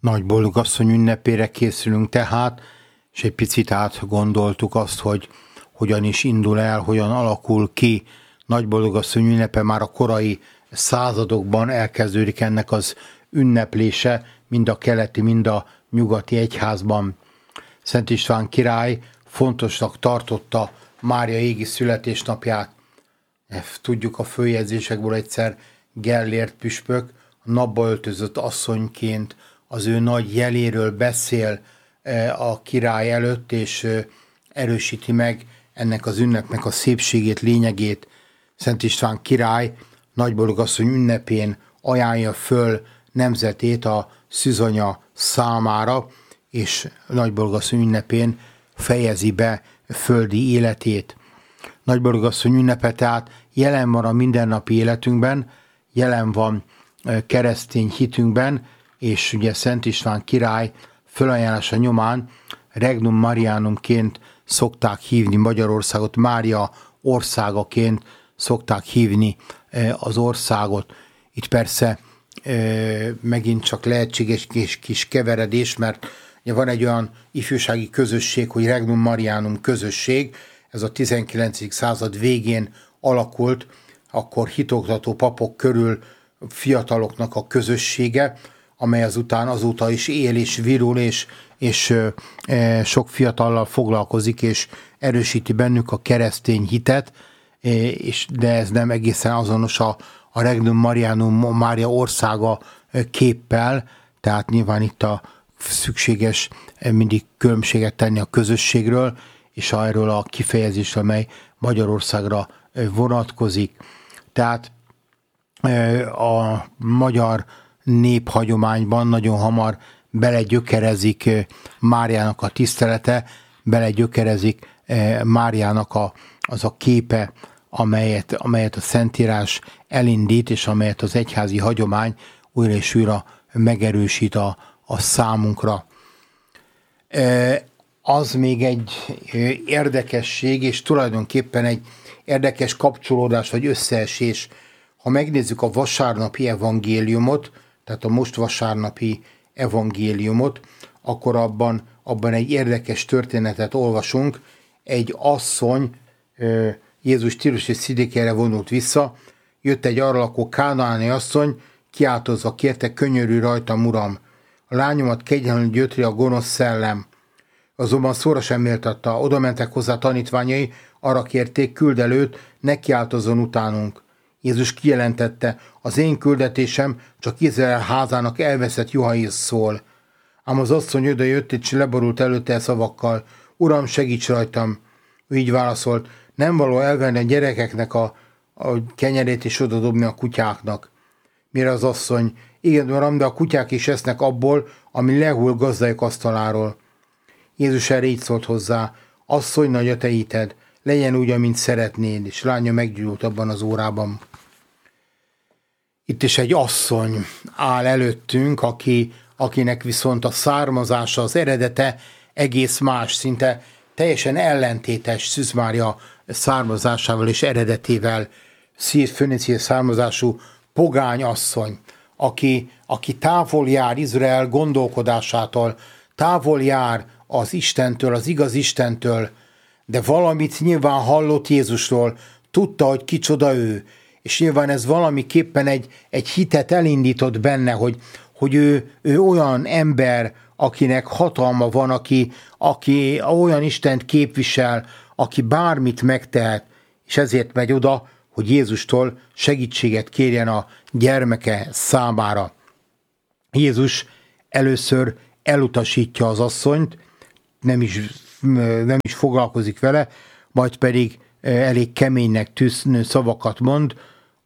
Nagy boldogasszony ünnepére készülünk tehát, és egy picit átgondoltuk azt, hogy hogyan is indul el, hogyan alakul ki Nagy boldogasszony ünnepe. Már a korai századokban elkezdődik ennek az ünneplése, mind a keleti, mind a nyugati egyházban. Szent István király fontosnak tartotta Mária égi születésnapját. Tudjuk a főjegyzésekből egyszer Gellért püspök a napba öltözött asszonyként az ő nagy jeléről beszél a király előtt, és erősíti meg ennek az ünnepnek a szépségét, lényegét. Szent István király Nagy boldogasszony ünnepén ajánlja föl nemzetét a szűzanya számára, és Nagy boldogasszony ünnepén fejezi be földi életét. Nagy boldogasszony ünnepe tehát jelen van a mindennapi életünkben, jelen van keresztény hitünkben, és ugye Szent István király fölajánlása nyomán Regnum Marianumként szokták hívni Magyarországot, Mária országaként szokták hívni az országot. Itt persze megint csak lehetséges kis keveredés, mert van egy olyan ifjúsági közösség, hogy Regnum Marianum közösség, ez a 19. század végén alakult, akkor hitoktató papok körül fiataloknak a közössége, amely azóta is él és virul, és sok fiatallal foglalkozik, és erősíti bennük a keresztény hitet, de ez nem egészen azonos a Regnum Marianum, a Mária országa képpel, tehát nyilván itt a szükséges mindig különbséget tenni a közösségről, és erről a kifejezésről, amely Magyarországra vonatkozik. Tehát a magyar néphagyományban nagyon hamar belegyökerezik Máriának a tisztelete, belegyökerezik Máriának az a képe, amelyet a Szentírás elindít, és amelyet az egyházi hagyomány újra és újra megerősít a számunkra. Az még egy érdekesség, és tulajdonképpen egy érdekes kapcsolódás vagy összeesés. Ha megnézzük a vasárnapi evangéliumot, tehát a most vasárnapi evangéliumot, akkor abban egy érdekes történetet olvasunk. Egy asszony Jézus Tírus és Szidékére vonult vissza, jött egy arra lakó kánaáni asszony, kiáltozva kérte: könyörülj rajtam, uram, a lányomat kegyelmű gyötri a gonosz szellem. Azonban szóra sem méltatta. Oda mentek hozzá tanítványai, arra kérték: küld el őt, ne kiáltozzon utánunk. Jézus kijelentette: az én küldetésem csak Izrael házának elveszett juhaihoz szól. Ám az asszony odajött, és leborult előtte szavakkal: Uram, segíts rajtam! Ő így válaszolt: nem való elvenni a gyerekeknek a kenyerét és odadobni a kutyáknak. Mire az asszony: igen, uram, de a kutyák is esznek abból, ami lehull gazdájuk asztaláról. Jézus erre így szólt hozzá: asszony, nagy a te hited, legyen úgy, amint szeretnéd, és lánya meggyógyult abban az órában. Itt is egy asszony áll előttünk, akinek viszont a származása, az eredete egész más, szinte teljesen ellentétes Szűz Mária származásával és eredetével. Föníciai származású pogány asszony, aki távol jár Izrael gondolkodásától, távol jár az Istentől, az igaz Istentől, de valamit nyilván hallott Jézusról, tudta, hogy kicsoda ő, és nyilván ez valamiképpen egy hitet elindított benne, hogy ő olyan ember, akinek hatalma van, aki olyan Istent képvisel, aki bármit megtehet, és ezért megy oda, hogy Jézustól segítséget kérjen a gyermeke számára. Jézus először elutasítja az asszonyt, nem is foglalkozik vele, majd pedig elég keménynek tűnő szavakat mond: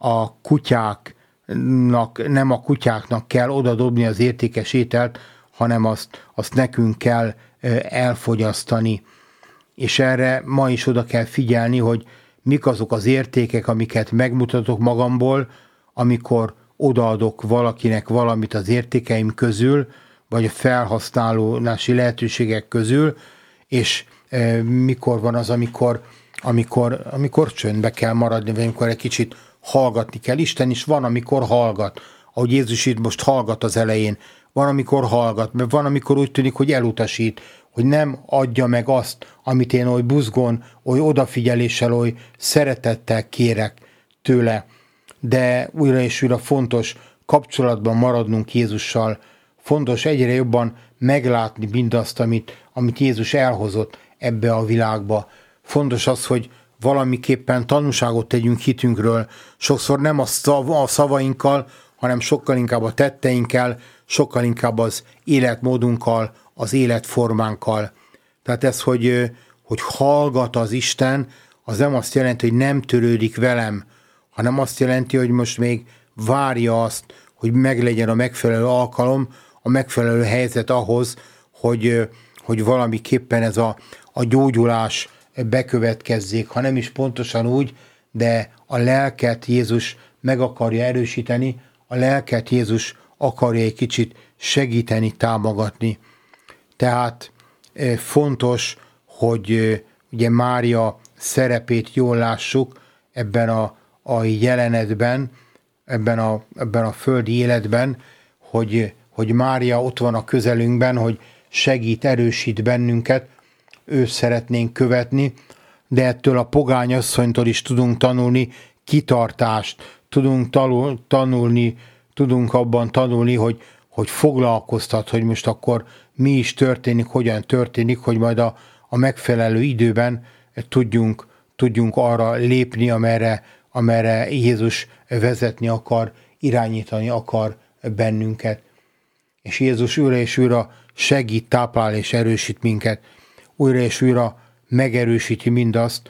nem a kutyáknak kell odadobni az értékes ételt, hanem azt nekünk kell elfogyasztani. És erre ma is oda kell figyelni, hogy mik azok az értékek, amiket megmutatok magamból, amikor odaadok valakinek valamit az értékeim közül, vagy a felhasználási lehetőségek közül, és mikor van az, amikor csöndbe kell maradni, vagy amikor egy kicsit hallgatni kell. Isten is van, amikor hallgat. Ahogy Jézus itt most hallgat az elején. van, amikor hallgat, mert van, amikor úgy tűnik, hogy elutasít, hogy nem adja meg azt, amit én oly buzgón, oly odafigyeléssel, oly szeretettel kérek tőle. De újra és újra fontos kapcsolatban maradnunk Jézussal, fontos egyre jobban meglátni mindazt, amit Jézus elhozott ebbe a világba. Fontos az, hogy valamiképpen tanúságot tegyünk hitünkről, sokszor nem a szavainkkal, hanem sokkal inkább a tetteinkkel, sokkal inkább az életmódunkkal, az életformánkkal. Tehát ez, hogy hallgat az Isten, az nem azt jelenti, hogy nem törődik velem, hanem azt jelenti, hogy most még várja azt, hogy meglegyen a megfelelő alkalom, a megfelelő helyzet ahhoz, hogy valamiképpen ez a gyógyulás bekövetkezzék, ha nem is pontosan úgy, de a lelket Jézus meg akarja erősíteni, a lelket Jézus akarja egy kicsit segíteni, támogatni. Tehát fontos, hogy ugye Mária szerepét jól lássuk ebben a jelenetben, ebben a földi életben, hogy Mária ott van a közelünkben, hogy segít, erősít bennünket, őt szeretnénk követni, de ettől a pogányasszonytól is tudunk tanulni kitartást, tudunk abban tanulni, hogy foglalkoztat, hogy most akkor mi is történik, hogyan történik, hogy majd a megfelelő időben tudjunk arra lépni, amerre Jézus vezetni akar, irányítani akar bennünket. És Jézus újra és újra segít, táplál és erősít minket. Újra és újra megerősíti mindazt,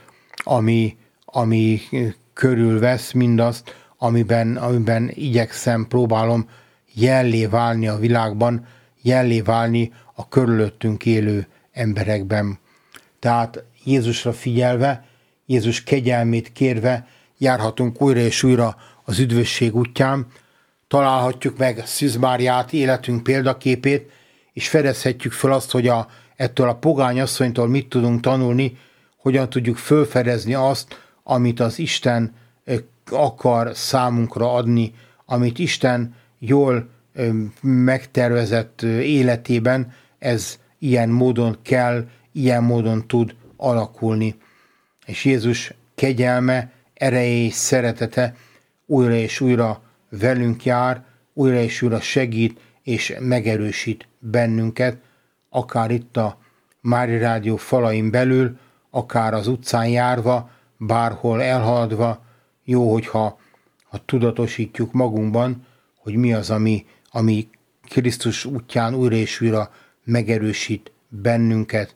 ami körülvesz, mindazt, amiben igyekszem, próbálom jellé válni a világban, jellé válni a körülöttünk élő emberekben. Tehát Jézusra figyelve, Jézus kegyelmét kérve járhatunk újra és újra az üdvösség útján, találhatjuk meg Szűz Máriát, életünk példaképét, és fedezhetjük fel azt, hogy ettől a pogány asszonytól mit tudunk tanulni, hogyan tudjuk fölfedezni azt, amit az Isten akar számunkra adni, amit Isten jól megtervezett életében, ez ilyen módon kell, ilyen módon tud alakulni. És Jézus kegyelme, ereje és szeretete újra és újra velünk jár, újra és újra segít és megerősít bennünket, akár itt a Mária Rádió falain belül, akár az utcán járva, bárhol elhaladva, jó, hogyha tudatosítjuk magunkban, hogy mi az, ami Krisztus útján újra és újra megerősít bennünket.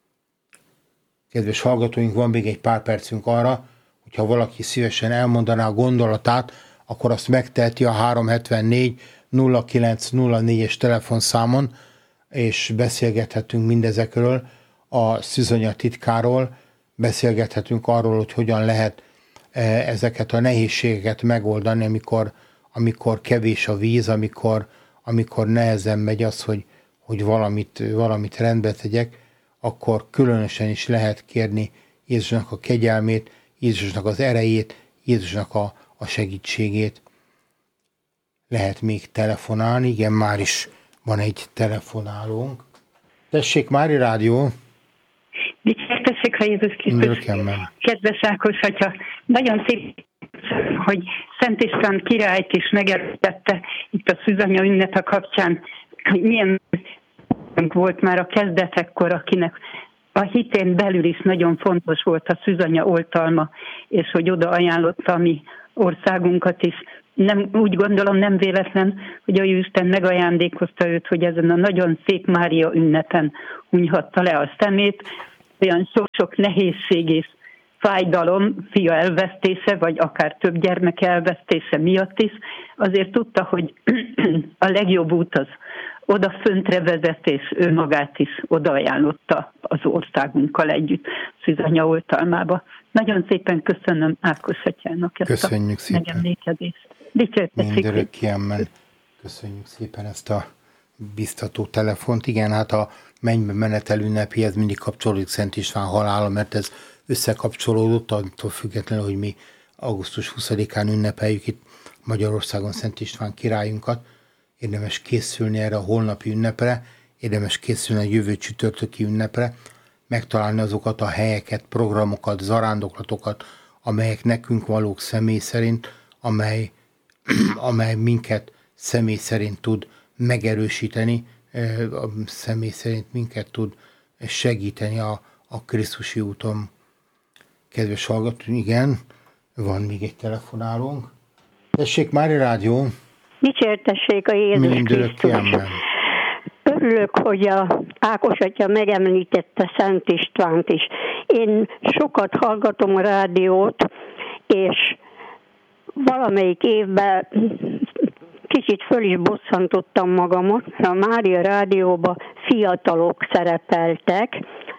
Kedves hallgatóink, van még egy pár percünk arra, hogyha valaki szívesen elmondaná a gondolatát, akkor azt megteheti a 374 0904-es telefonszámon, és beszélgethetünk mindezekről, a szűzanya titkáról, beszélgethetünk arról, hogy hogyan lehet ezeket a nehézségeket megoldani, amikor kevés a víz, amikor nehezen megy az, hogy valamit rendbe tegyek, akkor különösen is lehet kérni Jézusnak a kegyelmét, Jézusnak az erejét, Jézusnak a segítségét. Lehet még telefonálni, igen, már is van egy telefonálónk. Tessék, Mária Rádió! Dicsértessék, ha Jézus Krisztus! Kedves Ákos atya, nagyon szép, hogy Szent István királyt is megerősítette itt a szűzanya ünnepe kapcsán, hogy milyen volt már a kezdetekkor, akinek a hitén belül is nagyon fontos volt a szűzanya oltalma, és hogy oda ajánlotta a mi országunkat is. Nem, úgy gondolom, nem véletlen, hogy a Isten megajándékozta őt, hogy ezen a nagyon szép Mária ünnepen hunyhatta le a szemét. Olyan sok nehézség és fájdalom, fia elvesztése, vagy akár több gyermek elvesztése miatt is, azért tudta, hogy a legjobb út az oda föntre vezet, és ő magát is odaajánlotta az országunkkal együtt szűzanya oltalmába. Nagyon szépen köszönöm Ákos atyának ezt köszönjük a szépen. megemlékezést. Dicsértessék! Köszönjük szépen ezt a biztató telefont. Igen, hát a mennybe menetel ünnepéhez mindig kapcsolódik Szent István halála, mert ez összekapcsolódott, attól függetlenül, hogy mi augusztus 20-án ünnepeljük itt Magyarországon Szent István királyunkat, érdemes készülni erre a holnapi ünnepre, érdemes készülni a jövő csütörtöki ünnepre, megtalálni azokat a helyeket, programokat, zarándoklatokat, amelyek nekünk valók személy szerint, amely minket személy szerint tud megerősíteni, személy szerint minket tud segíteni a Krisztusi úton. Kedves hallgató, igen, van még egy telefonálónk. Tessék, Mária Rádió! Dicsértessék a Jézus Krisztus! Örülök, hogy a Ákos atya megemlítette Szent Istvánt is. Én sokat hallgatom a rádiót, és valamelyik évben kicsit föl is bosszantottam magamat, a Mária Rádióban fiatalok szerepeltek,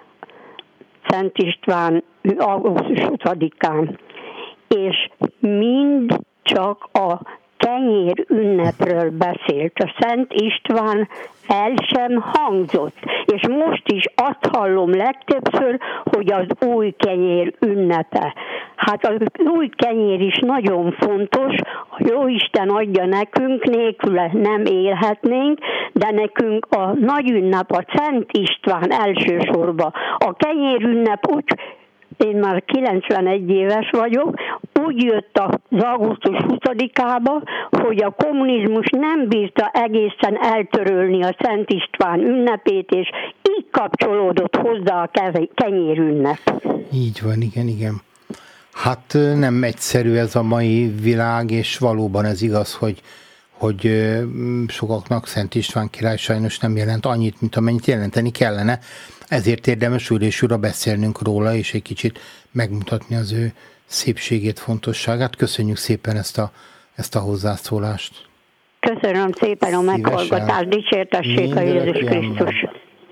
Szent István augusztus 20-án, és mind csak a kenyér ünnepről beszélt. A Szent István el sem hangzott. És most is azt hallom legtöbbször, hogy az új kenyér ünnepe. Hát az új kenyér is nagyon fontos, a Jóisten adja nekünk, nélküle nem élhetnénk, de nekünk a nagy ünnep, a Szent István elsősorban. A kenyér ünnep úgy, én már 91 éves vagyok, úgy jött az augusztus 20-ába, hogy a kommunizmus nem bírta egészen eltörölni a Szent István ünnepét, és így kapcsolódott hozzá a kenyér ünnep. Így van, igen. Hát nem egyszerű ez a mai világ, és valóban ez igaz, hogy sokaknak Szent István király sajnos nem jelent annyit, mint amennyit jelenteni kellene. Ezért érdemes újra és újra beszélnünk róla, és egy kicsit megmutatni az ő szépségét, fontosságát. Köszönjük szépen ezt a hozzászólást. Köszönöm szépen a meghallgatást, dicsértessék a Jézus Krisztus.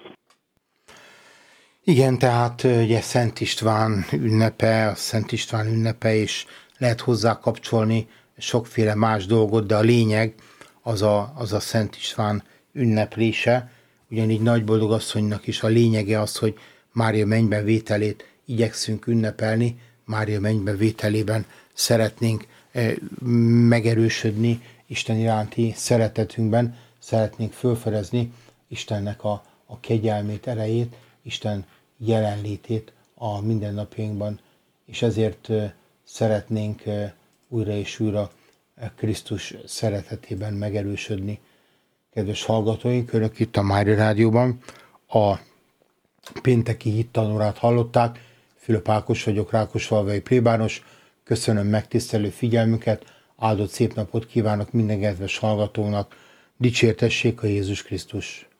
Igen, tehát ugye Szent István ünnepe, és lehet hozzá kapcsolni sokféle más dolgot, de a lényeg az a Szent István ünneplése. Ugyanígy Nagyboldogasszonynak is a lényege az, hogy Mária mennybe vételét igyekszünk ünnepelni, Mária mennybe vételében szeretnénk megerősödni Isten iránti szeretetünkben, szeretnénk fölfedezni Istennek a kegyelmét, erejét, Isten jelenlétét a mindennapjainkban, és ezért szeretnénk újra és újra Krisztus szeretetében megerősödni. Kedves hallgatóink, Önök itt a Mária Rádióban a pénteki hittanórát hallották. Fülöp Ákos vagyok, rákosfalvai plébános. Köszönöm megtisztelő figyelmüket, áldott szép napot kívánok minden kedves hallgatónak. Dicsértessék a Jézus Krisztus!